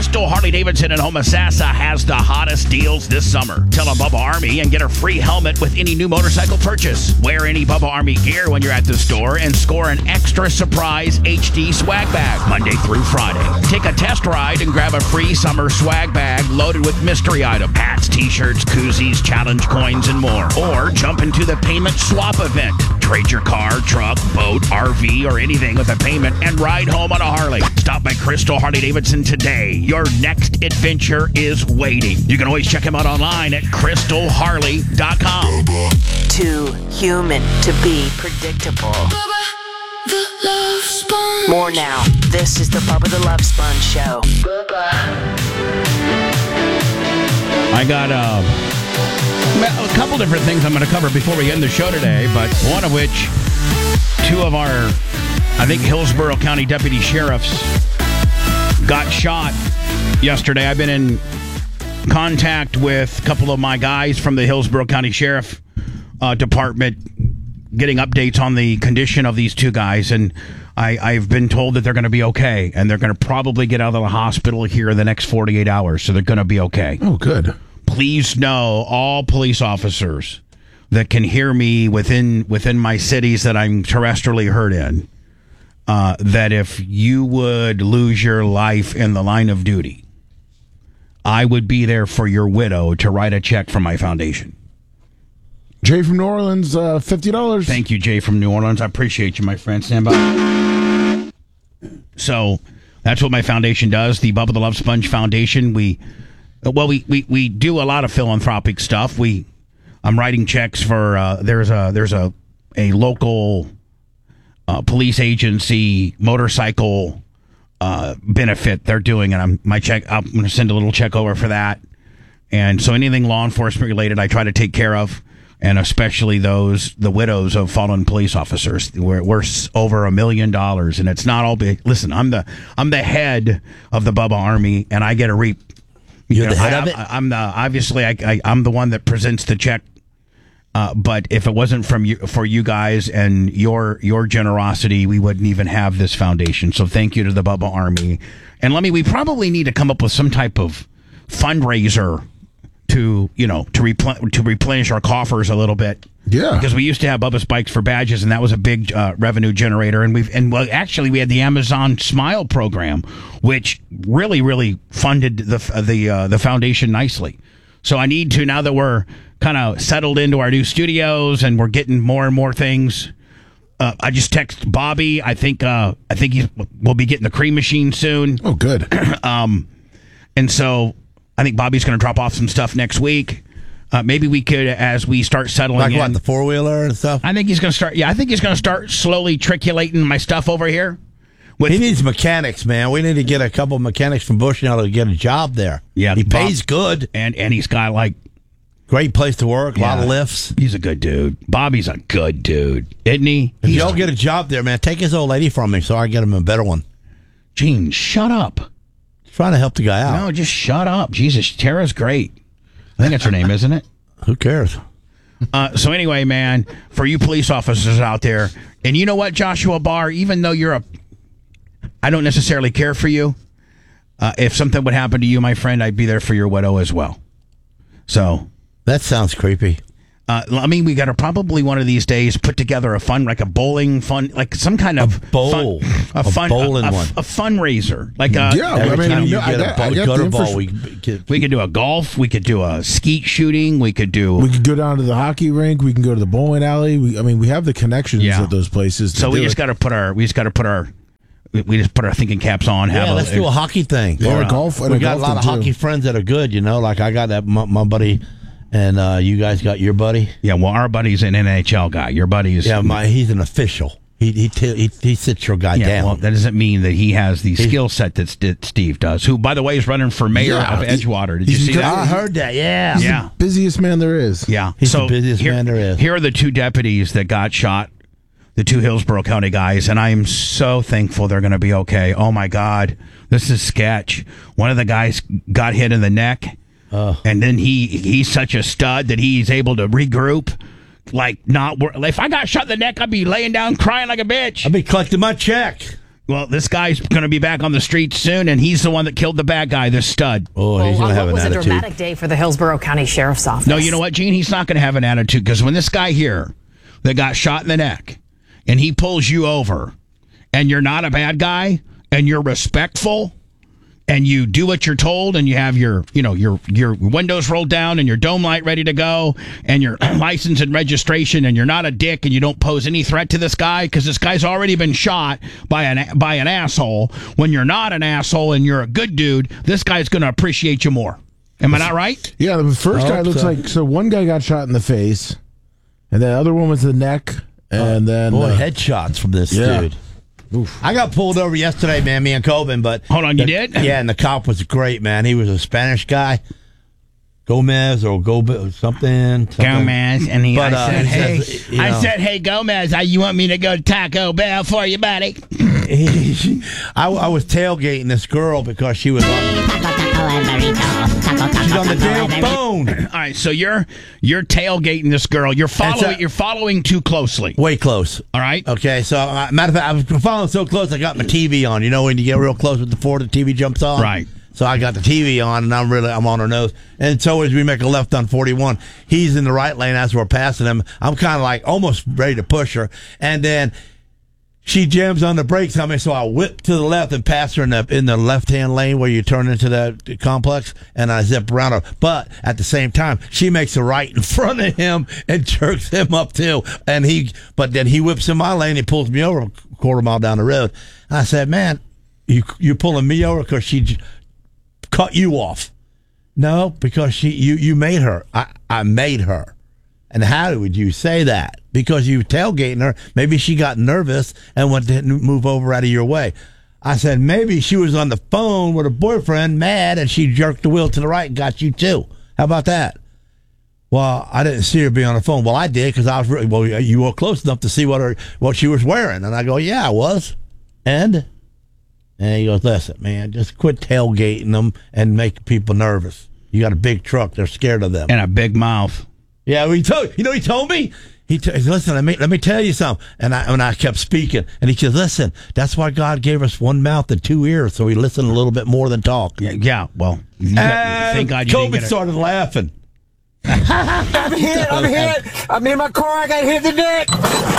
Crystal Harley-Davidson in Homosassa has the hottest deals this summer. Tell a Bubba Army and get a free helmet with any new motorcycle purchase. Wear any Bubba Army gear when you're at the store and score an extra surprise HD swag bag Monday through Friday. Take a test ride and grab a free summer swag bag loaded with mystery items, hats, t-shirts, koozies, challenge coins, and more. Or jump into the payment swap event. Trade your car, truck, boat, RV, or anything with a payment and ride home on a Harley. Stop by Crystal Harley-Davidson today. Your next adventure is waiting. You can always check him out online at crystalharley.com. Too human to be predictable. Bubba the Love Sponge. More now. This is the Bubba the Love Sponge Show. I got a couple different things I'm going to cover before we end the show today, but one of which, two of our, I think, Hillsborough County deputy sheriffs got shot yesterday. I've been in contact with a couple of my guys from the Hillsborough County Sheriff Department getting updates on the condition of these two guys, and I've been told that they're going to be okay, and they're going to probably get out of the hospital here in the next 48 hours, so they're going to be okay. Oh, good. Please know, all police officers that can hear me within my cities that I'm terrestrially heard in, that if you would lose your life in the line of duty, I would be there for your widow to write a check for my foundation. Jay from New Orleans, $50. Thank you, Jay from New Orleans. I appreciate you, my friend. Stand by. So that's what my foundation does, the Bubba the Love Sponge Foundation. We do a lot of philanthropic stuff. I'm writing checks for there's a local police agency motorcycle benefit they're doing, and I'm going to send a little check over for that. And so anything law enforcement related, I try to take care of, and especially the widows of fallen police officers. We're over $1 million, and it's not all big. Listen, I'm the head of the Bubba Army, and I get a reap. You're the head of it? I'm the one that presents the check. But if it wasn't for you guys and your generosity, we wouldn't even have this foundation. So thank you to the Bubba Army. And we probably need to come up with some type of fundraiser to replenish our coffers a little bit. Yeah. Because we used to have Bubba's Bikes for badges, and that was a big revenue generator. And we had the Amazon Smile program, which really, really funded the foundation nicely. So I need to, now that we're kind of settled into our new studios and we're getting more and more things, I just text Bobby. I think we'll be getting the cream machine soon. Oh, good. And so I think Bobby's going to drop off some stuff next week. Maybe we could, as we start settling in. Like what, the four-wheeler and stuff? I think he's going to start. Yeah, I think he's going to start slowly triculating my stuff over here. He needs mechanics, man. We need to get a couple mechanics from Bushnell to get a job there. Yeah, he pays good, and he's got great place to work. A lot of lifts. He's a good dude. Bobby's a good dude, isn't he? If y'all get a job there, man, take his old lady from me so I can get him a better one. Gene, shut up. Trying to help the guy out. No, just shut up. Jesus, Tara's great. I think that's her name, isn't it? Who cares? So anyway, man, for you police officers out there, and you know what, Joshua Barr, even though I don't necessarily care for you, if something would happen to you, my friend, I'd be there for your widow as well. So that sounds creepy. We got to probably one of these days put together a fun, like a bowling fun, like some kind of bowling one, a fundraiser. Like every time you get a gutter ball, we could do a golf, we could do a skeet shooting, we could go down to the hockey rink, we can go to the bowling alley. We have the connections at those places. So we just got to put our thinking caps on. Let's do a hockey thing. Yeah, golf. We got a lot of hockey friends that are good. Like I got that my buddy. And you guys got your buddy? Yeah, well, our buddy's an NHL guy. Your buddy is... Yeah, he's an official. He sits your guy down. Well, that doesn't mean that he has the skill set that Steve does, who, by the way, is running for mayor of Edgewater. Did you see that? I heard that, yeah. He's the busiest man there is. Yeah. He's the busiest man there is. Here are the two deputies that got shot, the two Hillsborough County guys, and I am so thankful they're going to be okay. Oh, my God. This is sketch. One of the guys got hit in the neck. And then he's such a stud that he's able to regroup. If I got shot in the neck, I'd be laying down crying like a bitch. I'd be collecting my check. Well, this guy's going to be back on the streets soon, and he's the one that killed the bad guy, this stud. Oh, he's going to have an What was a attitude. dramatic day for the Hillsborough County Sheriff's Office. No, you know what, Gene? He's not going to have an attitude, because when this guy here that got shot in the neck, and he pulls you over, and you're not a bad guy, and you're respectful, and you do what you're told, and you have your windows rolled down and your dome light ready to go, and your license and registration, and you're not a dick, and you don't pose any threat to this guy, because this guy's already been shot by an asshole. When you're not an asshole and you're a good dude, this guy's going to appreciate you more. Am I not right? Yeah, the first guy looks like, so one guy got shot in the face, and the other one was the neck, and then headshots from this dude. Oof. I got pulled over yesterday, man, me and Coben, but... Hold on, you did? Yeah, and the cop was great, man. He was a Spanish guy. Gomez or something. Gomez, and I said, said, hey, Gomez, you want me to go to Taco Bell for you, buddy? I was tailgating this girl because she was on... She's on the damn phone. All right, so you're tailgating this girl. You're following too closely. Way close. All right. Okay. So matter of fact, I was following so close, I got my TV on. You know when you get real close with the Ford, the TV jumps on. Right. So I got the TV on, and I'm on her nose. And so as we make a left on 41, he's in the right lane as we're passing him. I'm kind of like almost ready to push her, and then she jams on the brakes on me, so I whip to the left and pass her in the left-hand lane where you turn into that complex, and I zip around her. But at the same time, she makes a right in front of him and jerks him up too. But then he whips in my lane, he pulls me over a quarter mile down the road. I said, man, you're pulling me over because she cut you off. No, because you made her. I made her. And how would you say that? Because you tailgating her, maybe she got nervous and went to move over out of your way. I said, maybe she was on the phone with her boyfriend, mad, and she jerked the wheel to the right and got you too. How about that? Well, I didn't see her be on the phone. Well, I did because I was you were close enough to see what she was wearing. And I go, yeah, I was. And he goes, listen, man, just quit tailgating them and making people nervous. You got a big truck. They're scared of them. And a big mouth. Yeah, he told me? He said, listen, let me tell you something. And I kept speaking. And he said, listen, that's why God gave us one mouth and two ears, so we listen a little bit more than talk. Yeah, well, thank God you didn't get it. started laughing. I'm hit. I'm in my car. I got hit in the neck.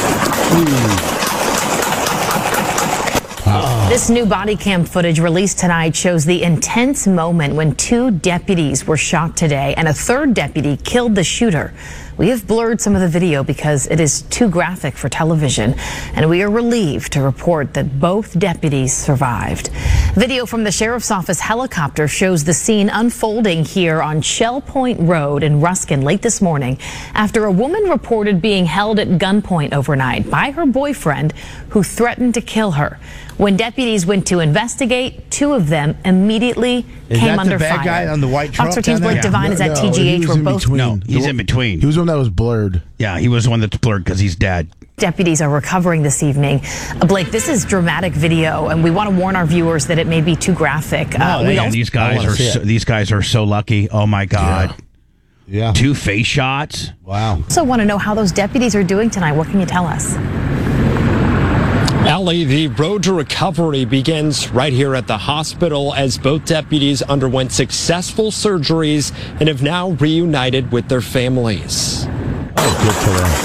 This new body cam footage released tonight shows the intense moment when 2 deputies were shot today and a 3rd deputy killed the shooter. We have blurred some of the video because it is too graphic for television, and we are relieved to report that both deputies survived. Video from the sheriff's office helicopter shows the scene unfolding here on Shell Point Road in Ruskin late this morning after a woman reported being held at gunpoint overnight by her boyfriend who threatened to kill her. When deputies went to investigate, 2 of them immediately came under fire. Is that the bad guy on the white truck? Fox 14's Blake Devine is at TGH. He We're both. No, he's in between. He was the one that was blurred. Yeah, he was the one that's blurred because he's dead. Deputies are recovering this evening. Blake, this is dramatic video, and we want to warn our viewers that it may be too graphic. These guys are so lucky. Oh my God. Yeah. 2 face shots. Wow. Also want to know how those deputies are doing tonight. What can you tell us? Allie, the road to recovery begins right here at the hospital as both deputies underwent successful surgeries and have now reunited with their families. Oh, good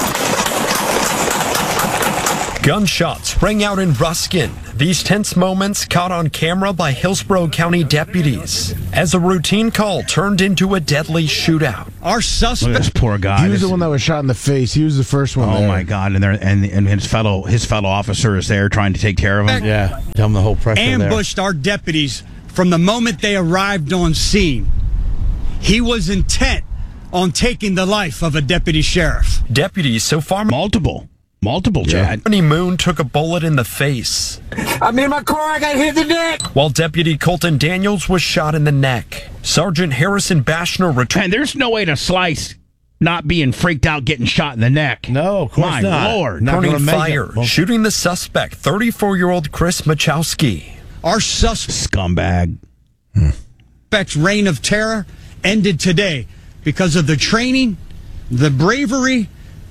for them. Gunshots rang out in Ruskin. These tense moments caught on camera by Hillsborough County deputies as a routine call turned into a deadly shootout. Our suspect. Look at this poor guy. He was the one that was shot in the face. He was the first one. Oh my God! And his fellow officer is there trying to take care of him. Yeah, tell him the whole pressure ambushed our deputies from the moment they arrived on scene. He was intent on taking the life of a deputy sheriff. Deputies so far. Multiple, Chad. Anthony Moon took a bullet in the face. I'm in my car. I got hit in the neck. While Deputy Colton Daniels was shot in the neck. Sergeant Harrison Bashner returned. And there's no way to slice not being freaked out getting shot in the neck. No, of course My not. Lord. Turning fire, shooting the suspect, 34-year-old Chris Machowski. Our Scumbag. suspect's reign of terror ended today because of the training, the bravery,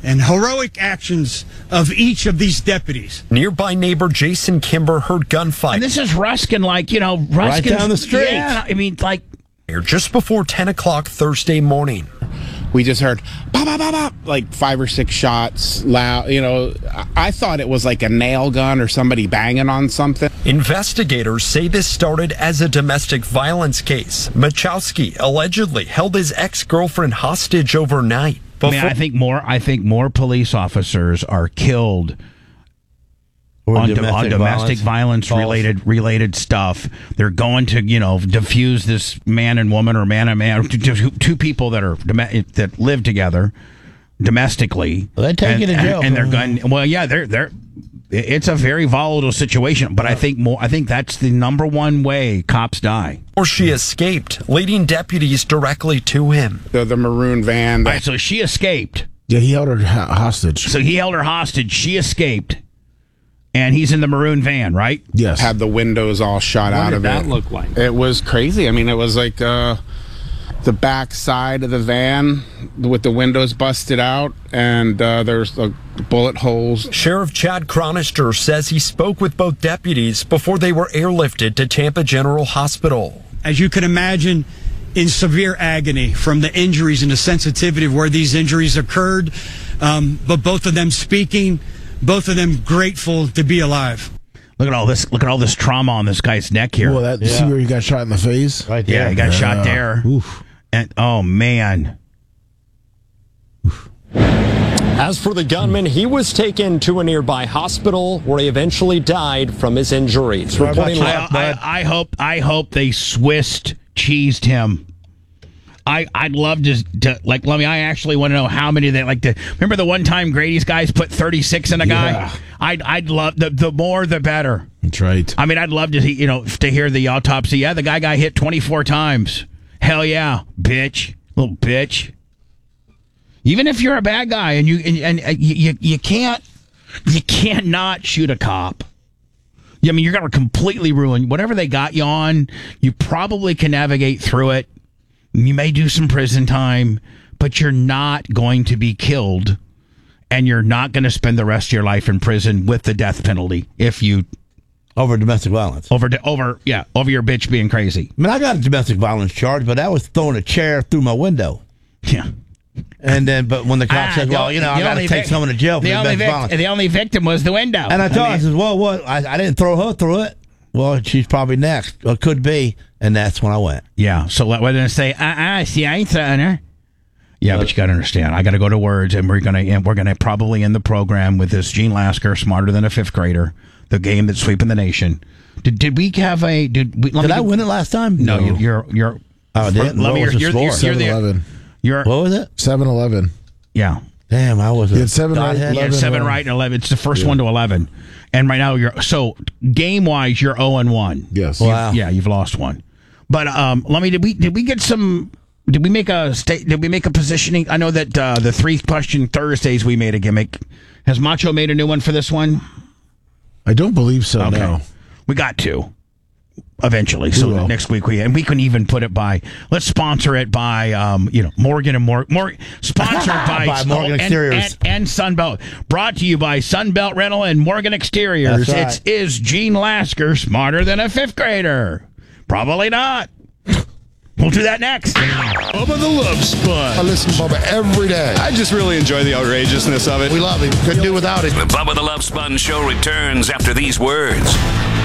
and heroic actions of each of these deputies. Nearby neighbor Jason Kimber heard gunfight. And this is Ruskin, Ruskin. Right down the street. Yeah, I mean, just before 10 o'clock Thursday morning. We just heard bah, bah, bah, bah, like 5 or 6 shots loud. I thought it was like a nail gun or somebody banging on something. Investigators say this started as a domestic violence case. Machowski allegedly held his ex-girlfriend hostage overnight. I think more police officers are killed on domestic violence related stuff. They're going to diffuse this man and woman or man and man, two people that live together domestically. Well, they take you to jail, and they're going. Well, yeah, they're. It's a very volatile situation, but I think that's the number one way cops die. Or she escaped, leading deputies directly to him. The maroon van. All right, so she escaped. Yeah, he held her hostage. So he held her hostage. She escaped. And he's in the maroon van, right? Yes. Had the windows all shot out of it. What did that look like? It was crazy. I mean, it was like the back side of the van with the windows busted out, and there's bullet holes. Sheriff Chad Chronister says he spoke with both deputies before they were airlifted to Tampa General Hospital. As you can imagine, in severe agony from the injuries and the sensitivity of where these injuries occurred, but both of them speaking, both of them grateful to be alive. Look at all this! Look at all this trauma on this guy's neck here. Well, see where he got shot in the face? Right there. Yeah, he got shot there. Oof. And oh man. As for the gunman, he was taken to a nearby hospital where he eventually died from his injuries. I hope they Swiss cheesed him. I'd love to let me. I actually want to know how many they like to. Remember the one time Grady's guys put 36 in a guy. Yeah. I'd love the more the better. That's right. I mean, I'd love to to hear the autopsy. Yeah, the guy got hit 24 times. Hell yeah, bitch, little bitch. Even if you're a bad guy and you cannot shoot a cop. I mean, you're gonna completely ruin whatever they got you on. You probably can navigate through it. You may do some prison time, but you're not going to be killed, and you're not going to spend the rest of your life in prison with the death penalty if you over domestic violence. Over your bitch being crazy. I mean, I got a domestic violence charge, but that was throwing a chair through my window. Yeah. And then, but when the cop said, "Well, I got to take someone to jail for domestic violence," the only victim was the window. And I told him, I said, "Well, what? I didn't throw her through it. Well, she's probably next. Well, could be." And that's when I went. Yeah. So we're going to say, see, I ain't throwing her. Yeah, but you got to understand. I got to go to words, and we're gonna probably end the program with this Gene Lasker, Smarter Than a Fifth Grader, the game that's sweeping the nation. Did we have a? Did I win it last time? No, you're. Oh, I didn't. What was the score? 7-11. What was it? 7-11. Yeah. Damn, I was. You had 7 right. You had 7 right and 11. It's the first one to 11, and right now game wise you're 0-1. Yes. Wow. You've lost one. But did we get some? Did we make a positioning? I know that the 3-question Thursdays we made a gimmick. Has Macho made a new one for this one? I don't believe so. Okay. No. We got to eventually. So next week we can even put it by. Let's sponsor it by Morgan and more sponsored by Morgan Exteriors and Sunbelt. Brought to you by Sunbelt Rental and Morgan Exteriors. That's right. Is Gene Lasker smarter than a 5th grader? Probably not. We'll do that next. Bubba the Love Sponge. I listen to Bubba every day. I just really enjoy the outrageousness of it. We love him. Couldn't do without him. The Bubba the Love Sponge Show returns after these words.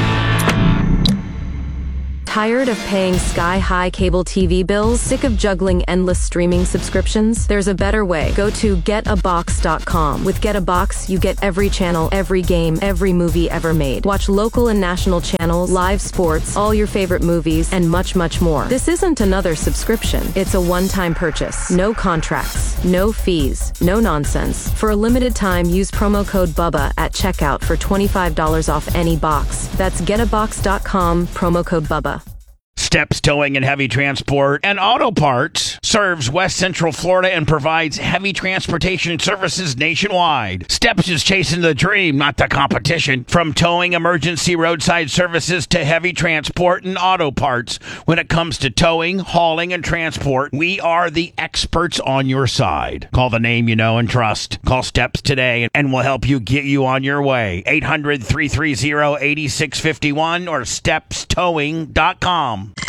Tired of paying sky-high cable TV bills? Sick of juggling endless streaming subscriptions? There's a better way. Go to getabox.com. With GetAbox, you get every channel, every game, every movie ever made. Watch local and national channels, live sports, all your favorite movies, and much, much more. This isn't another subscription. It's a one-time purchase. No contracts, no fees, no nonsense. For a limited time, use promo code BUBBA at checkout for $25 off any box. That's getabox.com, promo code BUBBA. Steps Towing and Heavy Transport and Auto Parts serves West Central Florida and provides heavy transportation services nationwide. Steps is chasing the dream, not the competition. From towing, emergency roadside services to heavy transport and auto parts. When it comes to towing, hauling, and transport, we are the experts on your side. Call the name you know and trust. Call Steps today and we'll help you get you on your way. 800-330-8651 or stepstowing.com.